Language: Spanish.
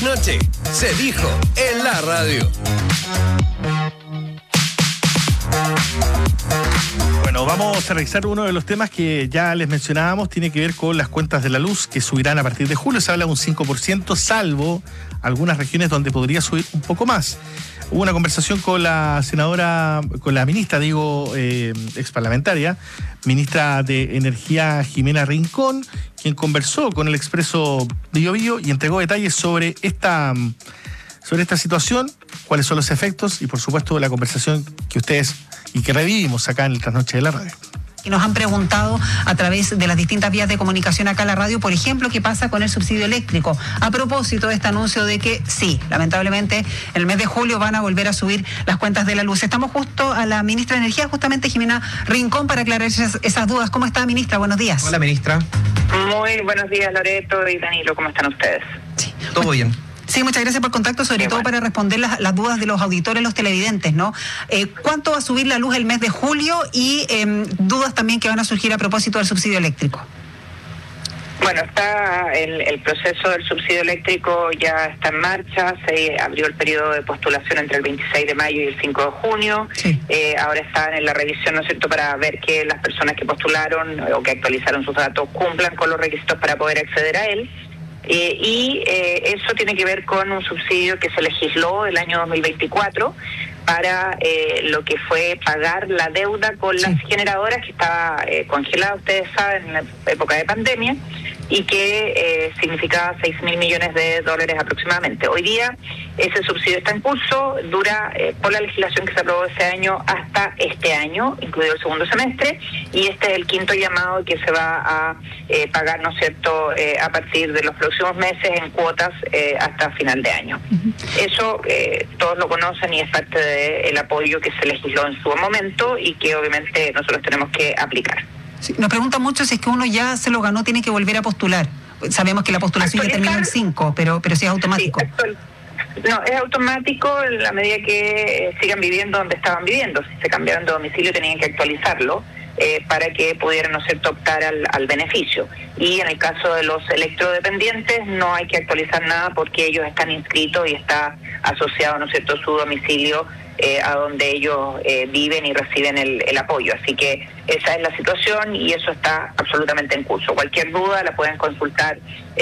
trasnoche se dijo en la radio. Bueno, vamos a revisar uno de los temas que ya les mencionábamos, tiene que ver con las cuentas de la luz que subirán a partir de julio. Se habla de un 5%, salvo algunas regiones donde podría subir un poco más. Hubo una conversación con la senadora, con la ministra, exparlamentaria, ministra de Energía Jimena Rincón, quien conversó con el Expreso Bío Bío y entregó detalles sobre esta situación, cuáles son los efectos y, por supuesto, la conversación que ustedes y que revivimos acá en el Trasnoche de la Radio. Y nos han preguntado a través de las distintas vías de comunicación acá en la radio, por ejemplo, qué pasa con el subsidio eléctrico. A propósito de este anuncio de que sí, lamentablemente, en el mes de julio van a volver a subir las cuentas de la luz. Estamos justo a la ministra de Energía, justamente Jimena Rincón, para aclarar esas dudas. ¿Cómo está, ministra? Buenos días. Hola, ministra. Muy buenos días, Loreto y Danilo. ¿Cómo están ustedes? Sí. Todo bien. Sí, muchas gracias por el contacto, sobre todo para responder las dudas de los auditores, los televidentes, ¿no? ¿Cuánto va a subir la luz el mes de julio? Y dudas también que van a surgir a propósito del subsidio eléctrico. Bueno, está el proceso del subsidio eléctrico ya está en marcha. Se abrió el periodo de postulación entre el 26 de mayo y el 5 de junio. Sí. Ahora están en la revisión, ¿no es cierto?, para ver que las personas que postularon o que actualizaron sus datos cumplan con los requisitos para poder acceder a él. Eso tiene que ver con un subsidio que se legisló el año 2024 para lo que fue pagar la deuda con las generadoras que estaba congelada, ustedes saben, en la época de pandemia, y que significaba $6.000 millones aproximadamente. Hoy día ese subsidio está en curso, dura por la legislación que se aprobó ese año hasta este año, incluido el segundo semestre, y este es el quinto llamado que se va a pagar, ¿no es cierto?, a partir de los próximos meses en cuotas hasta final de año. Eso todos lo conocen y es parte del apoyo que se legisló en su momento y que obviamente nosotros tenemos que aplicar. Sí, nos preguntan mucho si es que uno ya se lo ganó, tiene que volver a postular. Sabemos que la postulación ya terminó el 5, pero si es automático. Sí, no, es automático en la medida que sigan viviendo donde estaban viviendo. Si se cambiaron de domicilio tenían que actualizarlo para que pudieran, ¿no es cierto?, optar al beneficio. Y en el caso de los electrodependientes no hay que actualizar nada porque ellos están inscritos y está asociado, ¿no es cierto?, su domicilio a donde ellos viven y reciben el apoyo. Así que esa es la situación y eso está absolutamente en curso. Cualquier duda la pueden consultar